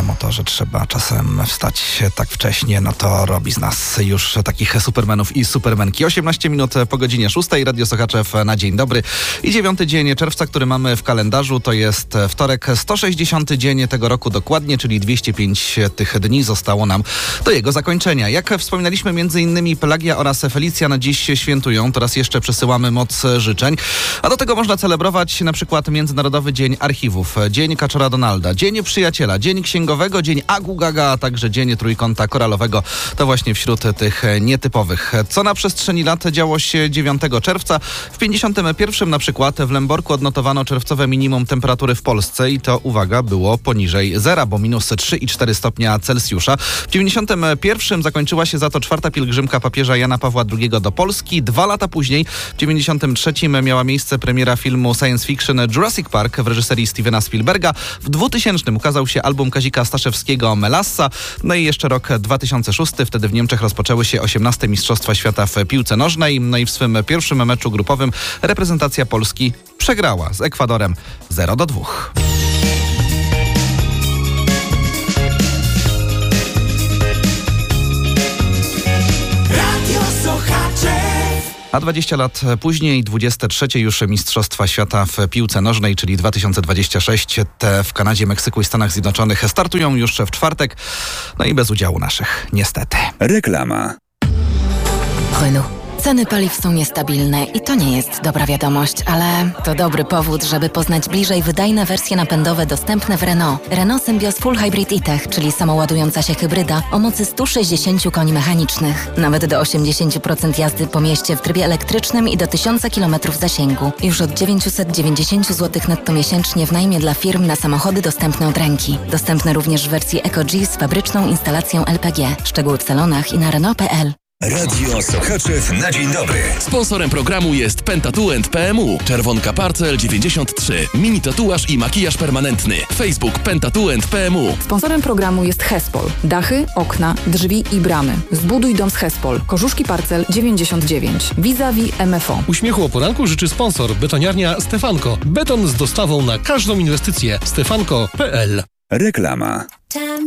wiadomo to, że trzeba czasem wstać tak wcześnie, no to robi z nas już takich supermenów i supermenki. 18 minut po godzinie 6. Radio Sochaczew na dzień dobry. I 9 dzień czerwca, który mamy w kalendarzu, to jest wtorek, 160 dzień tego roku dokładnie, czyli 205 tych dni zostało nam do jego zakończenia. Jak wspominaliśmy, między innymi Pelagia oraz Felicja na dziś świętują. Teraz jeszcze przesyłamy moc życzeń. A do tego można celebrować na przykład Międzynarodowy Dzień Archiwów, Dzień Kaczora Donalda, Dzień Przyjaciela, Dzień Księgowego, Dzień Agu Gaga, a także Dzień Trójkąta Koralowego. To właśnie wśród tych nietypowych. Co na przestrzeni lat działo się 9 czerwca? W 51 na przykład w Lęborku odnotowano czerwcowe minimum temperatury w Polsce i to, uwaga, było poniżej zera, bo minus 3,4 stopnia Celsjusza. W 91 zakończyła się za to 4. pielgrzymka papieża Jana Pawła II do Polski. 2 lata później, w 93 miała miejsce premiera filmu science fiction Jurassic Park w reżyserii Stevena Spielberga. W 2000 ukazał się album Kazika Staszewskiego Melassa. No i jeszcze rok 2006, wtedy w Niemczech rozpoczęły się 18. Mistrzostwa Świata w piłce nożnej. No i w swym pierwszym meczu grupowym reprezentacja Polski przegrała z Ekwadorem 0-2. A 20 lat później, 23 już Mistrzostwa Świata w piłce nożnej, czyli 2026. Te w Kanadzie, Meksyku i Stanach Zjednoczonych startują już w czwartek. No i bez udziału naszych, niestety. Reklama. Renault. Ceny paliw są niestabilne i to nie jest dobra wiadomość, ale to dobry powód, żeby poznać bliżej wydajne wersje napędowe dostępne w Renault. Renault Symbioz Full Hybrid e-Tech, czyli samoładująca się hybryda o mocy 160 koni mechanicznych. Nawet do 80% jazdy po mieście w trybie elektrycznym i do 1000 km zasięgu. Już od 990 zł netto miesięcznie w najmie dla firm na samochody dostępne od ręki. Dostępne również w wersji Eco-G z fabryczną instalacją LPG. Szczegóły w salonach i na Renault.pl. Radio Sochaczew na dzień dobry. Sponsorem programu jest Pentatuent PMU. Czerwonka Parcel 93. Mini tatuaż i makijaż permanentny. Facebook Pentatuent PMU. Sponsorem programu jest Hespol. Dachy, okna, drzwi i bramy. Zbuduj dom z Hespol. Korzuszki Parcel 99. Vis-a-vis MFO. Uśmiechu o poranku życzy sponsor betoniarnia Stefanko. Beton z dostawą na każdą inwestycję. Stefanko.pl. Reklama.